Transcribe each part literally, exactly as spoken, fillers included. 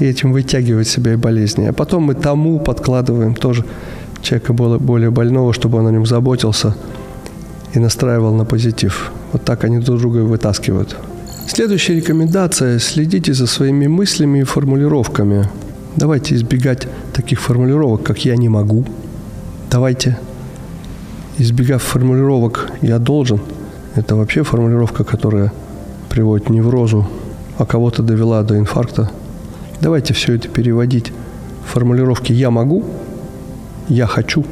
и этим вытягивать себя и болезни. А потом мы тому подкладываем тоже человека более больного, чтобы он о нем заботился и настраивал на позитив. Вот так они друг друга вытаскивают. Следующая рекомендация – следите за своими мыслями и формулировками. Давайте избегать таких формулировок, как «я не могу». Давайте, избегав формулировок «я должен», это вообще формулировка, которая приводит к неврозу, а кого-то довела до инфаркта. Давайте все это переводить в формулировки «я могу», «я хочу»,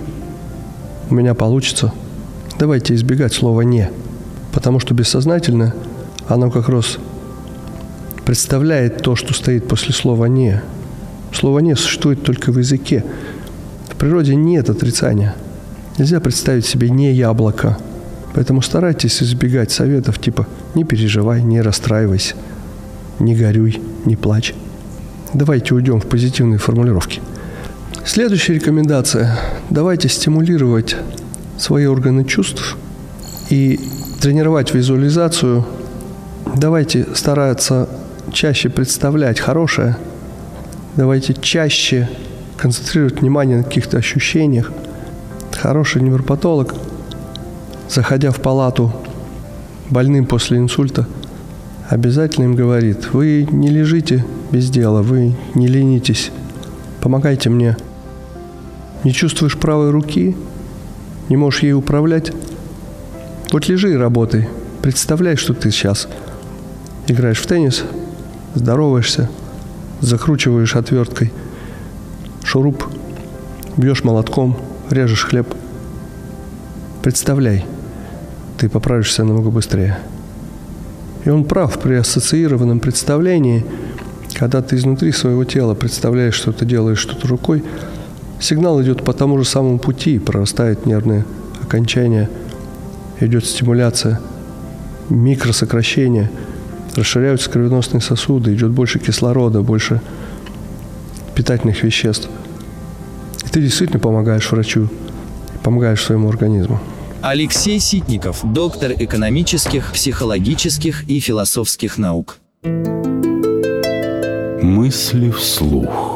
«у меня получится». Давайте избегать слова «не», потому что бессознательно оно как раз представляет то, что стоит после слова «не». Слово «не» существует только в языке. В природе нет отрицания. Нельзя представить себе «не яблоко». Поэтому старайтесь избегать советов типа «не переживай, не расстраивайся, не горюй, не плачь». Давайте уйдем в позитивные формулировки. Следующая рекомендация. Давайте стимулировать свои органы чувств и тренировать визуализацию. Давайте стараться чаще представлять хорошее. Давайте чаще концентрировать внимание на каких-то ощущениях. Хороший невропатолог, заходя в палату больным после инсульта, обязательно им говорит: вы не лежите без дела, вы не ленитесь, помогайте мне. Не чувствуешь правой руки, не можешь ей управлять? Вот лежи и работай. Представляй, что ты сейчас играешь в теннис, здороваешься, закручиваешь отверткой шуруп, бьешь молотком, режешь хлеб. Представляй, ты поправишься намного быстрее. И он прав при ассоциированном представлении, когда ты изнутри своего тела представляешь, что ты делаешь что-то рукой, сигнал идет по тому же самому пути, прорастают нервные окончания, идет стимуляция, микросокращение, расширяются кровеносные сосуды, идет больше кислорода, больше питательных веществ. И ты действительно помогаешь врачу, помогаешь своему организму. Алексей Ситников, доктор экономических, психологических и философских наук. Мысли вслух.